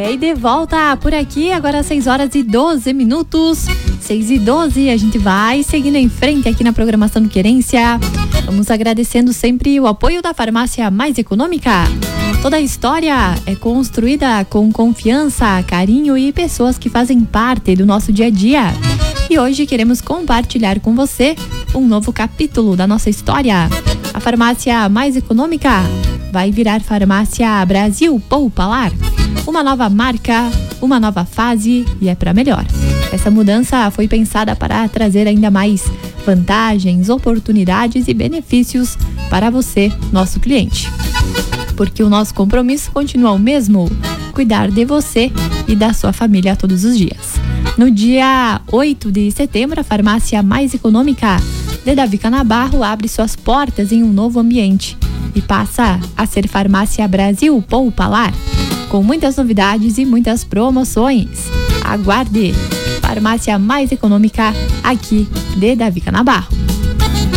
aí, de volta por aqui, agora 6h12. 6h12, a gente vai seguindo em frente aqui na programação do Querência. Vamos agradecendo sempre o apoio da Farmácia Mais Econômica. Toda a história é construída com confiança, carinho e pessoas que fazem parte do nosso dia a dia. E hoje queremos compartilhar com você um novo capítulo da nossa história. A Farmácia Mais Econômica vai virar Farmácia Brasil Poupa Lar. Uma nova marca, uma nova fase e é para melhor. Essa mudança foi pensada para trazer ainda mais vantagens, oportunidades e benefícios para você, nosso cliente. Porque o nosso compromisso continua o mesmo: cuidar de você e da sua família todos os dias. No dia 8 de setembro, a Farmácia Mais Econômica de Davi Canabarro abre suas portas em um novo ambiente e passa a ser Farmácia Brasil Poupa Lar, com muitas novidades e muitas promoções. Aguarde! Farmácia Mais Econômica aqui de Davi Canabarro.